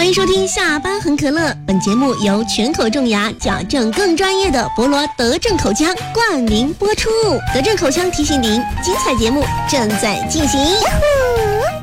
迎收听下班很可乐，本节目由全口种牙矫正更专业的博罗德正口腔冠名播出。德正口腔提醒您，精彩节目正在进行。